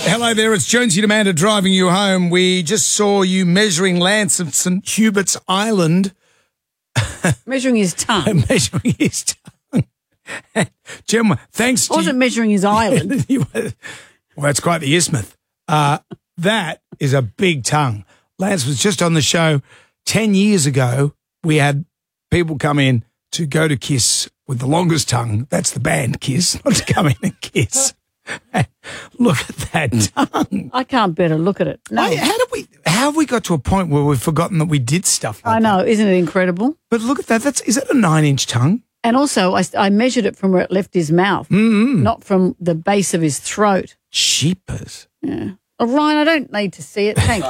Hello there, it's Jonesy and Amanda driving you home. We just saw you measuring Lance of St Hubert's Island. Measuring his tongue. Measuring his tongue. Gemma, thanks to I wasn't measuring his island. well, that's quite the isthmus. That is a big tongue. Lance was just on the show 10 years ago. We had people come in to go to Kiss with the longest tongue. That's the band Kiss, not to come in and kiss. Look at that tongue. I can't bear to look at it. No. How have we got to a point where we've forgotten that we did stuff like I know, isn't it incredible? But look at that. Is that a 9-inch tongue? And also, I measured it from where it left his mouth, not from the base of his throat. Jeepers. Yeah. Oh, Ryan, I don't need to see it. Thanks.